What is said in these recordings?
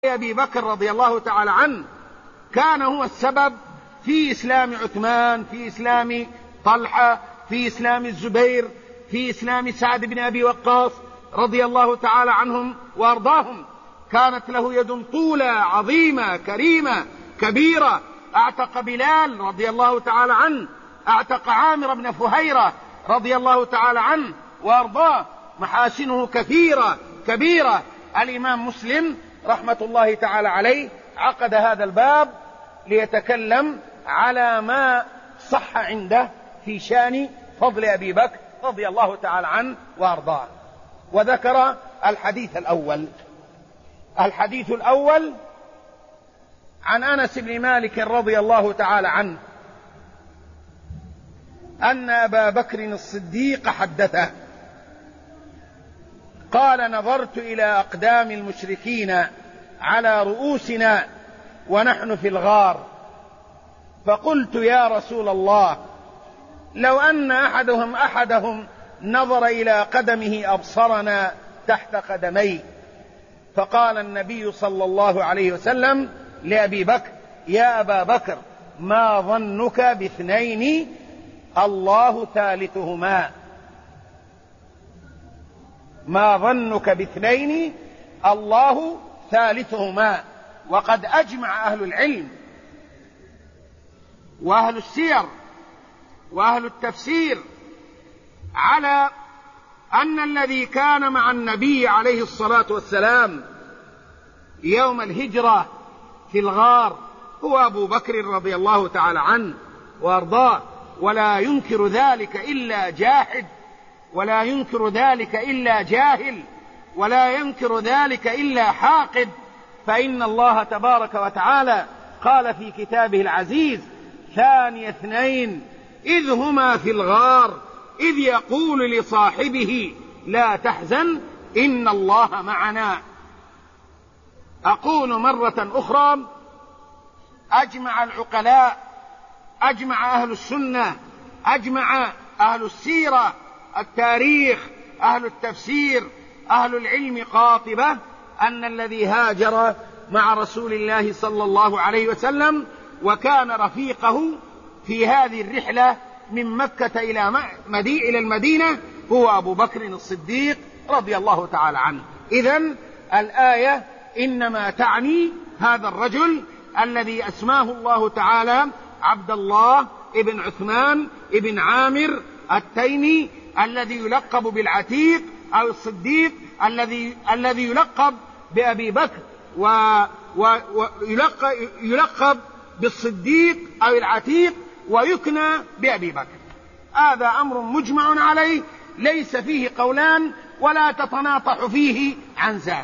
أبي بكر رضي الله تعالى عنه كان هو السبب في إسلام عثمان، في إسلام طلحة، في إسلام الزبير، في إسلام سعد بن أبي وقاص رضي الله تعالى عنهم وأرضاهم. كانت له يد طولة عظيمة كريمة كبيرة. اعتق بلال رضي الله تعالى عنه، اعتق عامر بن فهيرة رضي الله تعالى عنه وأرضاه. محاسنه كثيرة كبيرة. الإمام مسلم رحمة الله تعالى عليه عقد هذا الباب ليتكلم على ما صح عنده في شأن فضل أبي بكر رضي الله تعالى عنه وأرضاه، وذكر الحديث الأول عن أنس بن مالك رضي الله تعالى عنه أن أبا بكر الصديق حدثه قال: نظرت إلى أقدام المشركين على رؤوسنا ونحن في الغار، فقلت: يا رسول الله، لو أن أحدهم نظر إلى قدمه أبصرنا تحت قدميه. فقال النبي صلى الله عليه وسلم لأبي بكر: يا أبا بكر، ما ظنك باثنين الله ثالثهما؟ ما ظنك باثنين الله ثالثهما؟ وقد أجمع أهل العلم وأهل السير وأهل التفسير على أن الذي كان مع النبي عليه الصلاة والسلام يوم الهجرة في الغار هو أبو بكر رضي الله تعالى عنه وأرضاه، ولا ينكر ذلك إلا جاحد، ولا ينكر ذلك إلا جاهل، ولا ينكر ذلك إلا حاقد. فإن الله تبارك وتعالى قال في كتابه العزيز: ثاني اثنين إذ هما في الغار إذ يقول لصاحبه لا تحزن إن الله معنا. أقول مرة أخرى: أجمع العقلاء، أجمع أهل السنة، أجمع أهل السيرة، التاريخ، أهل التفسير، أهل العلم قاطبة، أن الذي هاجر مع رسول الله صلى الله عليه وسلم وكان رفيقه في هذه الرحلة من مكة إلى المدينة هو أبو بكر الصديق رضي الله تعالى عنه. إذن الآية إنما تعني هذا الرجل الذي أسماه الله تعالى عبد الله ابن عثمان ابن عامر التيمي، الذي يلقب بالعتيق أو الصديق، الذي يلقب بأبي بكر ويلقب بالصديق أو العتيق ويكنى بأبي بكر. هذا أمر مجمع عليه، ليس فيه قولان ولا تتناطح فيه عن ذلك.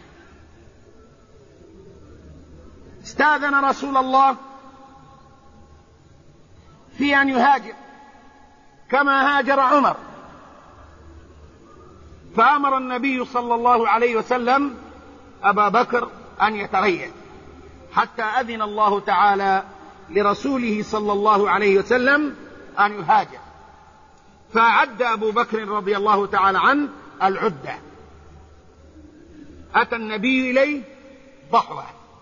استأذن رسول الله في أن يهاجر كما هاجر عمر، فأمر النبي صلى الله عليه وسلم أبا بكر أن يتريث حتى أذن الله تعالى لرسوله صلى الله عليه وسلم أن يهاجر. فأعد أبو بكر رضي الله تعالى عنه العدة. أتى النبي إليه ضحوة،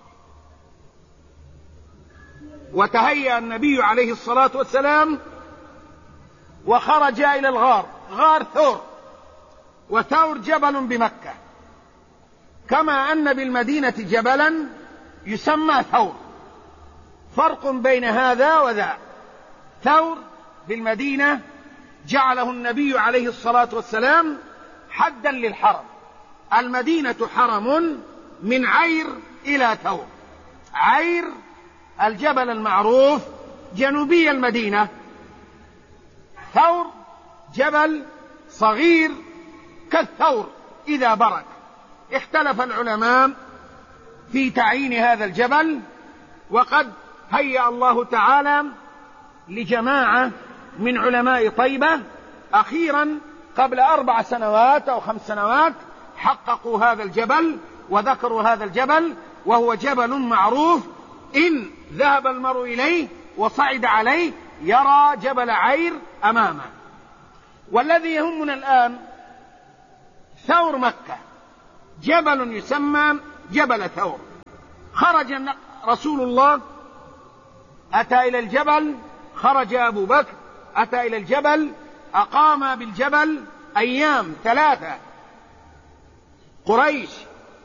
وتهيأ النبي عليه الصلاة والسلام وخرج إلى الغار، غار ثور، وثور جبل بمكة، كما أن بالمدينة جبلا يسمى ثور. فرق بين هذا وذا. ثور بالمدينة جعله النبي عليه الصلاة والسلام حدا للحرم. المدينة حرم من عير إلى ثور. عير الجبل المعروف جنوبي المدينة، ثور جبل صغير كالثور إذا برك. اختلف العلماء في تعيين هذا الجبل، وقد هيأ الله تعالى لجماعة من علماء طيبة أخيرا قبل 4 سنوات أو 5 سنوات حققوا هذا الجبل وذكروا هذا الجبل، وهو جبل معروف إن ذهب المرء إليه وصعد عليه يرى جبل عير أمامه. والذي يهمنا الآن ثور مكة، جبل يسمى جبل ثور. خرج رسول الله، أتى إلى الجبل، خرج أبو بكر أتى إلى الجبل، أقام بالجبل أيام 3. قريش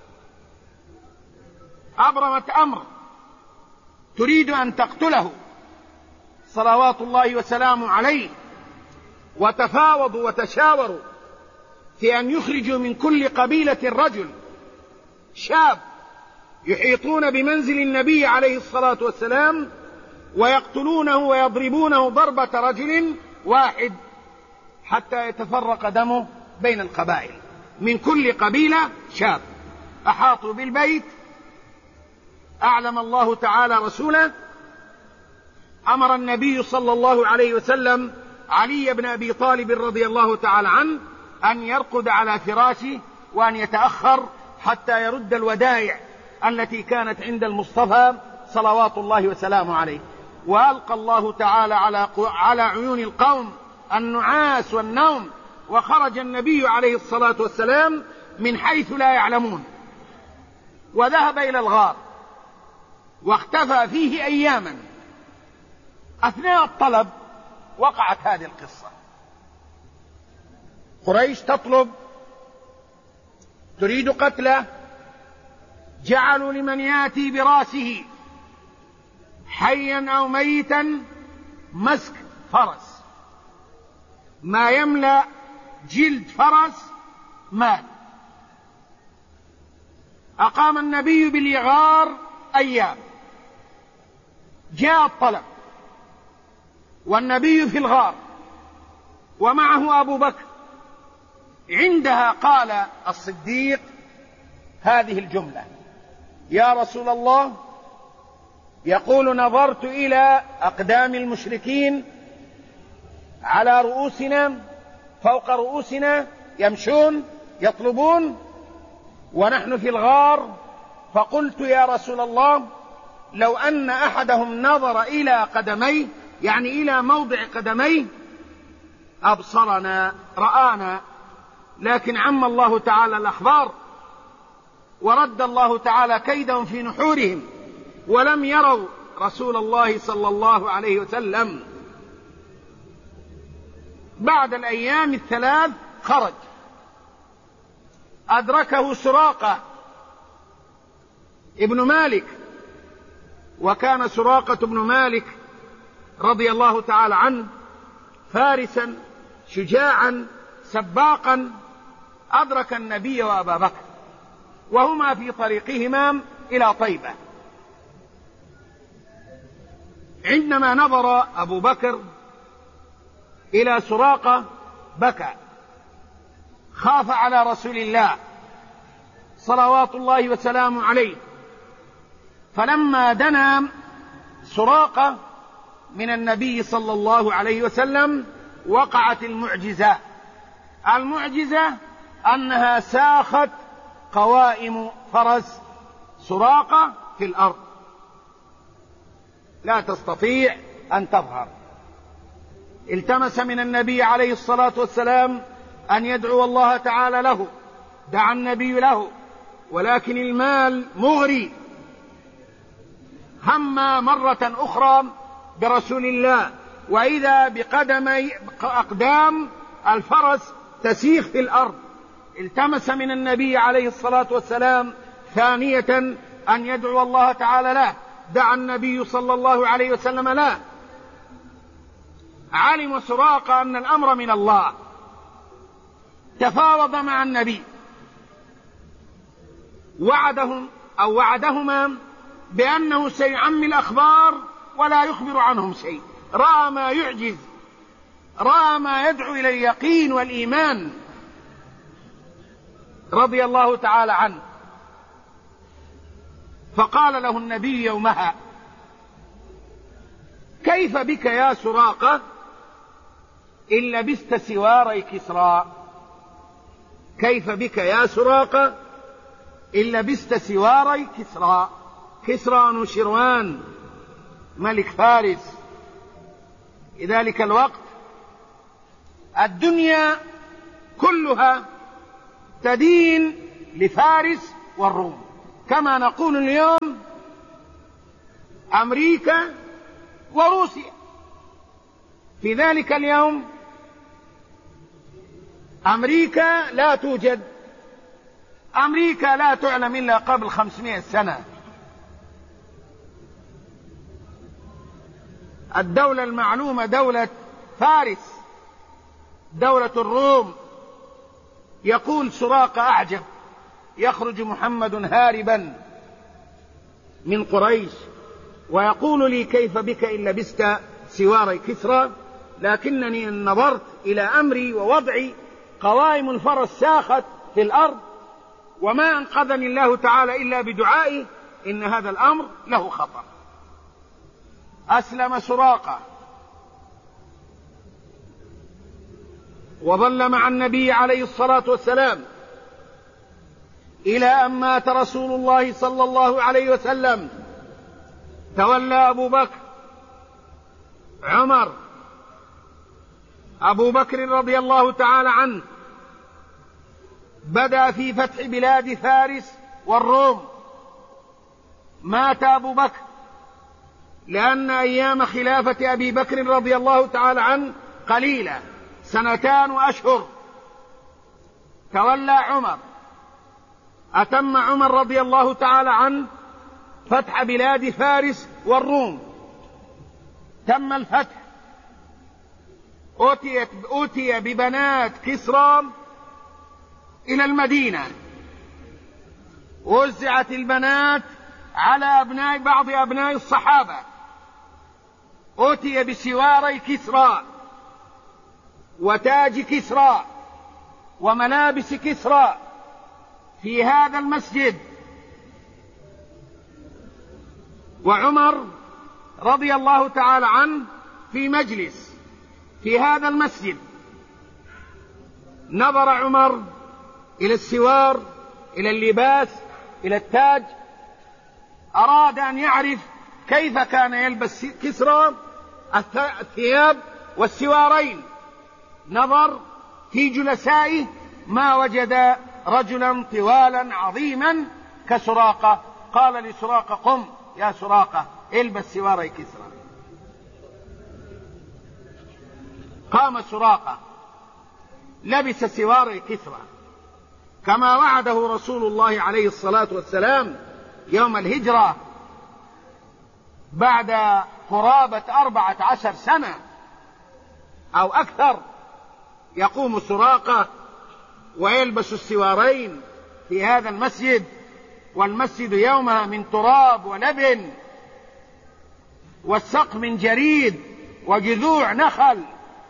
أبرمت أمر تريد أن تقتله صلوات الله وسلامه عليه، وتفاوضوا وتشاوروا في أن يخرجوا من كل قبيلة رجل شاب يحيطون بمنزل النبي عليه الصلاة والسلام ويقتلونه ويضربونه ضربة رجل واحد حتى يتفرق دمه بين القبائل. من كل قبيلة شاب. أحاطوا بالبيت، أعلم الله تعالى رسوله، أمر النبي صلى الله عليه وسلم علي بن أبي طالب رضي الله تعالى عنه أن يرقد على فراشه وأن يتأخر حتى يرد الودائع التي كانت عند المصطفى صلوات الله وسلامه عليه. وألقى الله تعالى على عيون القوم النعاس والنوم، وخرج النبي عليه الصلاة والسلام من حيث لا يعلمون، وذهب إلى الغار واختفى فيه أياما. أثناء الطلب وقعت هذه القصة. قريش تطلب، تريد قتله، جعلوا لمن يأتي براسه حيا أو ميتا مسك فرس، ما يملأ جلد فرس مال. أقام النبي بالإغار أيام. جاء الطلب والنبي في الغار ومعه أبو بكر. عندها قال الصديق هذه الجملة: يا رسول الله، يقول نظرت إلى أقدام المشركين على رؤوسنا، فوق رؤوسنا يمشون يطلبون، ونحن في الغار، فقلت يا رسول الله لو أن أحدهم نظر إلى قدميه، يعني إلى موضع قدميه، أبصرنا رآنا، لكن عم الله تعالى الأخبار ورد الله تعالى كيدهم في نحورهم، ولم يروا رسول الله صلى الله عليه وسلم. بعد الأيام 3 خرج، أدركه سراقة ابن مالك، وكان سراقة بن مالك رضي الله تعالى عنه فارسا شجاعا سباقا. أدرك النبي وأبا بكر وهما في طريقهما إلى طيبة. عندما نظر أبو بكر إلى سراقة بكى، خاف على رسول الله صلوات الله وسلامه عليه. فلما دنا سراقة من النبي صلى الله عليه وسلم وقعت المعجزة. المعجزة أنها ساخت قوائم فرس سراقة في الأرض، لا تستطيع أن تظهر. التمس من النبي عليه الصلاة والسلام أن يدعو الله تعالى له، دعا النبي له، ولكن المال مغري. هم مرة أخرى برسول الله، وإذا أقدام الفرس تسيخ في الأرض. التمس من النبي عليه الصلاة والسلام ثانية أن يدعو الله تعالى له، دعا النبي صلى الله عليه وسلم له. علم سراقة أن الأمر من الله، تفاوض مع النبي، وعدهما بأنه سيعمي الأخبار ولا يخبر عنهم شيء. رأى ما يعجز، رأى ما يدعو إلى اليقين والإيمان رضي الله تعالى عنه. فقال له النبي يومها: كيف بك يا سراقة إن لبست سواري كسرى؟ كيف بك يا سراقة إن لبست سواري كسرى؟ كسرى نوشروان ملك فارس في ذلك الوقت. الدنيا كلها تدين لفارس والروم، كما نقول اليوم أمريكا وروسيا. في ذلك اليوم أمريكا لا توجد، أمريكا لا تعلم إلا قبل 500 سنة. الدولة المعلومة دولة فارس، دولة الروم. يقول سراقة أعجب: يخرج محمد هاربا من قريش ويقول لي: كيف بك إن لبست سواري كسرى؟ لكنني إن نظرت إلى أمري ووضعي قوائم الفرس ساخت في الأرض وما أنقذني الله تعالى إلا بدعائي، إن هذا الأمر له خطر. أسلم سراقة وظل مع النبي عليه الصلاة والسلام إلى أن مات رسول الله صلى الله عليه وسلم. تولى أبو بكر، عمر، أبو بكر رضي الله تعالى عنه بدأ في فتح بلاد فارس والروم. مات أبو بكر لأن أيام خلافة أبي بكر رضي الله تعالى عنه قليلة، 2 وأشهر. تولى عمر، أتم عمر رضي الله تعالى عنه فتح بلاد فارس والروم. تم الفتح، أتي ببنات كسرى إلى المدينة، وزعت البنات على بعض أبناء الصحابة. أتي بسواري كسرى وتاج كسرى وملابس كسرى في هذا المسجد. وعمر رضي الله تعالى عنه في مجلس في هذا المسجد. نظر عمر إلى السوار، إلى اللباس، إلى التاج، أراد أن يعرف كيف كان يلبس كسرى الثياب والسوارين. نظر في جلسائه ما وجد رجلا طوالا عظيما كسراقة. قال لسراقة: قم يا سراقة البس سواري كسرى. قام سراقة لبس سواري كسرى كما وعده رسول الله عليه الصلاة والسلام يوم الهجرة بعد قرابة 14 سنة أو أكثر. يقوم سراقة ويلبس السوارين في هذا المسجد، والمسجد يومها من تراب ولبن، والسقف من جريد وجذوع نخل.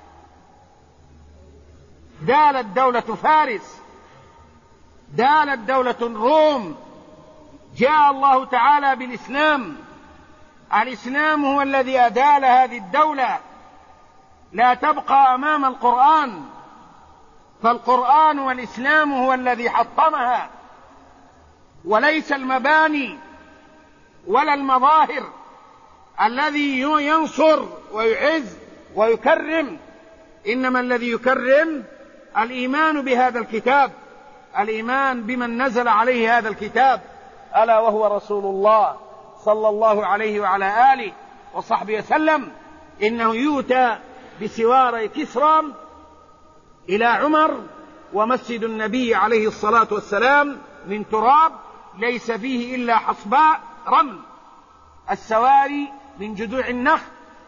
دالت دولة فارس، دالت دولة الروم. جاء الله تعالى بالإسلام. الإسلام هو الذي أدال هذه الدولة، لا تبقى أمام القرآن، فالقرآن والإسلام هو الذي حطمها، وليس المباني ولا المظاهر. الذي ينصر ويعز ويكرم، إنما الذي يكرم الإيمان بهذا الكتاب، الإيمان بمن نزل عليه هذا الكتاب، ألا وهو رسول الله صلى الله عليه وعلى آله وصحبه وسلم. إنه يؤتى بسواري كسرى إلى عمر، ومسجد النبي عليه الصلاة والسلام من تراب ليس فيه إلا حصباء رمل. السواري من جذوع النخل،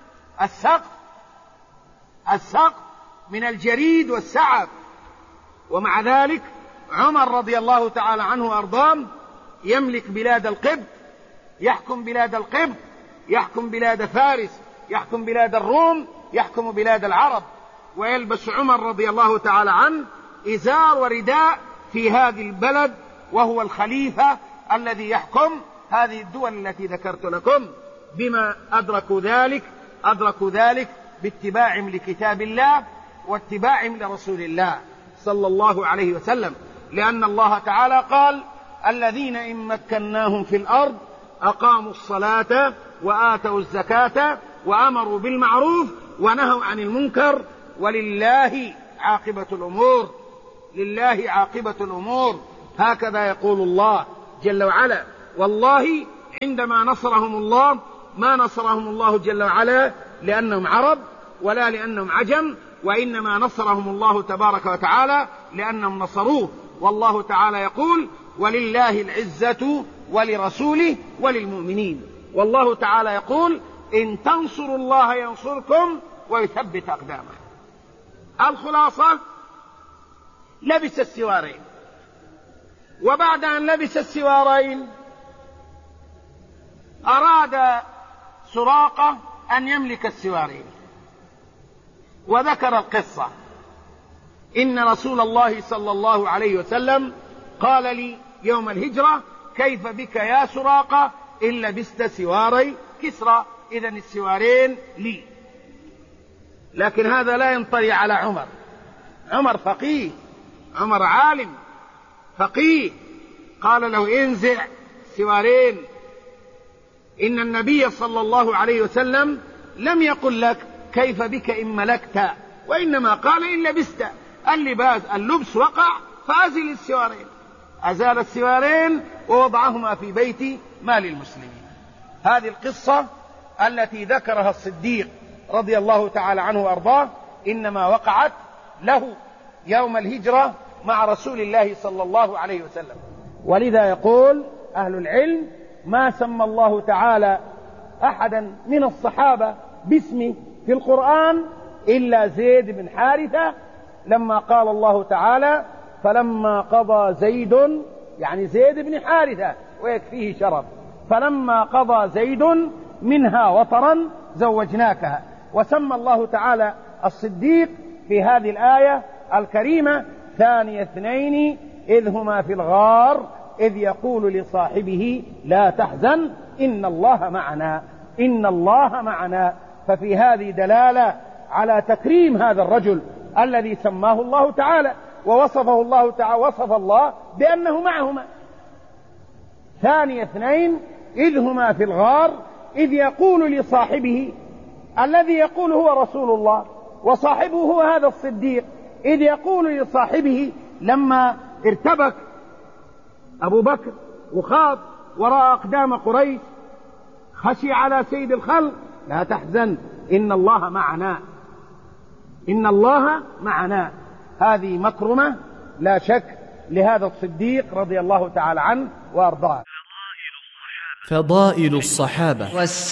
السقف من الجريد والسعف. ومع ذلك عمر رضي الله تعالى عنه وأرضاه يملك بلاد القبط، يحكم بلاد القبط، يحكم بلاد فارس، يحكم بلاد الروم، يحكم بلاد العرب. ويلبس عمر رضي الله تعالى عنه إزار ورداء في هذه البلد، وهو الخليفة الذي يحكم هذه الدول التي ذكرت لكم. بما أدركوا ذلك باتباعهم لكتاب الله واتباعهم لرسول الله صلى الله عليه وسلم. لأن الله تعالى قال: الذين إن مكناهم في الأرض أقاموا الصلاة وآتوا الزكاة وأمروا بالمعروف ونهوا عن المنكر ولله عاقبة الأمور. لله عاقبة الأمور، هكذا يقول الله جل وعلا. والله عندما نصرهم الله ما نصرهم الله جل وعلا لأنهم عرب ولا لأنهم عجم، وإنما نصرهم الله تبارك وتعالى لأنهم نصروه. والله تعالى يقول: ولله العزة ولرسوله وللمؤمنين. والله تعالى يقول: إن تنصروا الله ينصركم ويثبت أقدامه. الخلاصة: لبس السوارين، وبعد أن لبس السوارين أراد سراقة أن يملك السوارين، وذكر القصة: إن رسول الله صلى الله عليه وسلم قال لي يوم الهجرة: كيف بك يا سراقة إن لبست سواري كسرى؟ إذن السوارين لي. لكن هذا لا ينطلي على عمر. عمر فقيه، عمر عالم فقيه، قال له: انزع سوارين. إن النبي صلى الله عليه وسلم لم يقل لك كيف بك إن ملكت، وإنما قال إن لبست. اللبس وقع فأزل السوارين. أزال السوارين ووضعهما في بيت مال المسلمين. هذه القصة التي ذكرها الصديق رضي الله تعالى عنه وأرضاه إنما وقعت له يوم الهجرة مع رسول الله صلى الله عليه وسلم. ولذا يقول أهل العلم: ما سمى الله تعالى أحدا من الصحابة باسمه في القرآن إلا زيد بن حارثة، لما قال الله تعالى: فلما قضى زيد، يعني زيد بن حارثة ويكفيه شرف، فلما قضى زيد منها وطرا زوجناكها. وسمى الله تعالى الصديق في هذه الآية الكريمة: ثاني اثنين إذ هما في الغار إذ يقول لصاحبه لا تحزن إن الله معنا، إن الله معنا. ففي هذه دلالة على تكريم هذا الرجل الذي سماه الله تعالى ووصفه الله تعالى، وصف الله بأنه معهما. ثاني اثنين إذ هما في الغار إذ يقول لصاحبه، الذي يقول هو رسول الله وصاحبه هو هذا الصديق، إذ يقول لصاحبه لما ارتبك أبو بكر وخاض وراء أقدام قريش، خشي على سيد الخلق: لا تحزن إن الله معنا، إن الله معنا. هذه مكرمة لا شك لهذا الصديق رضي الله تعالى عنه وأرضاه. فضائل الصحابة